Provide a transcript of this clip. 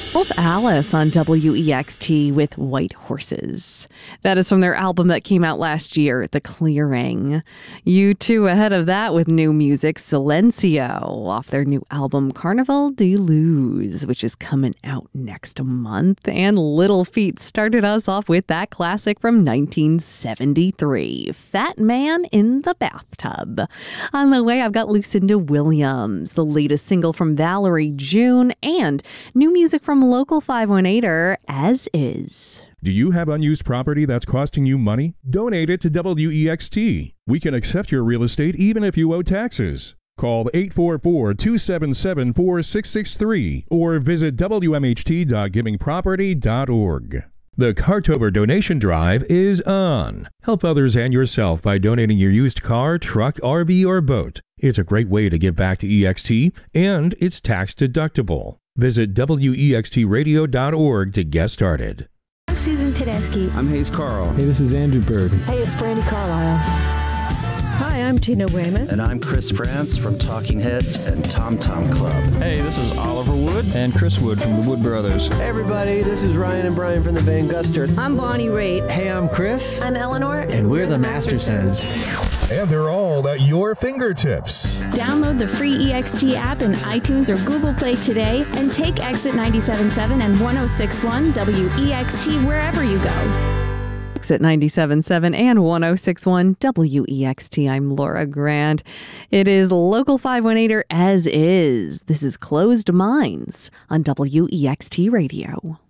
Both Alice on WEXT with White Horses. That is from their album that came out last year, The Clearing. U2 ahead of that with new music, Silencio, off their new album Carnaval de Luz, which is coming out next month. And Little Feat started us off with that classic from 1973, Fat Man in the Bathtub. On the way, I've got Lucinda Williams, the latest single from Valerie June, and new music from local 518er, As Is. Do you have unused property that's costing you money? Donate it to WEXT. We can accept your real estate even if you owe taxes. Call 844-277-4663 or visit wmht.givingproperty.org. The Cartober donation drive is on. Help others and yourself by donating your used car, truck, RV, or boat. It's a great way to give back to EXT, and it's tax deductible. Visit WEXTradio.org to get started. I'm Susan Tedeschi. I'm Hayes Carl. Hey, this is Andrew Bird. Hey, it's Brandy Carlisle. Hi, I'm Tina Weymouth. And I'm Chris France from Talking Heads and Tom Tom Club. Hey, this is Oliver Wood and Chris Wood from the Wood Brothers. Hey, everybody, this is Ryan and Brian from the Van Gustard. I'm Bonnie Raitt. Hey, I'm Chris. I'm Eleanor. And we're the Mastersons. And they're all at your fingertips. Download the free EXT app in iTunes or Google Play today and take Exit 97.7 and 106.1 WEXT wherever you go. Exit 97.7 and 106.1 WEXT. I'm Laura Grant. It is Local 518er As Is. This is Closed Minds on WEXT Radio.